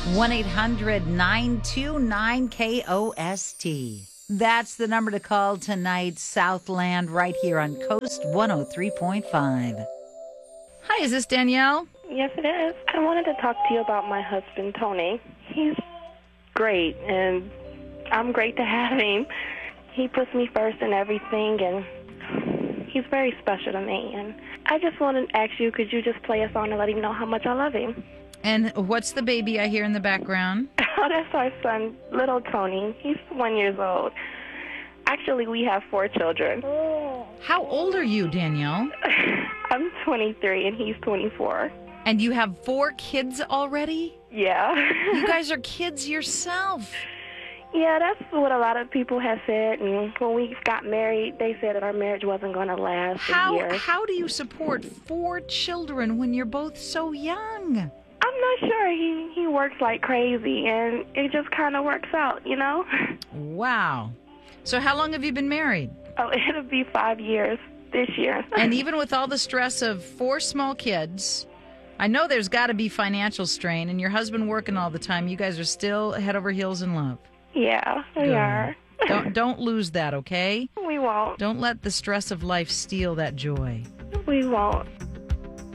1-800-929-KOST. That's the number to call tonight, Southland, right here on Coast 103.5. Hi, is this Danielle? Yes, it is. I wanted to talk to you about my husband, Tony. He's great, and I'm great to have him. He puts me first in everything, and he's very special to me. And I just wanted to ask you, could you just play a song and let him know how much I love him? And what's the baby I hear in the background? Oh, that's our son, little Tony. He's 1 year old. Actually, we have 4 children. How old are you, Danielle? I'm 23, and he's 24. And you have 4 kids already? Yeah. You guys are kids yourself. Yeah, that's what a lot of people have said. And when we got married, they said that our marriage wasn't going to last a year. How do you support 4 children when you're both so young? I'm not sure. He works like crazy, and it just kind of works out, you know? Wow. So how long have you been married? Oh, it'll be 5 years this year. And even with all the stress of 4 small kids, I know there's got to be financial strain, and your husband working all the time, you guys are still head over heels in love. Yeah, we are. Don't lose that, okay? We won't. Don't let the stress of life steal that joy. We won't.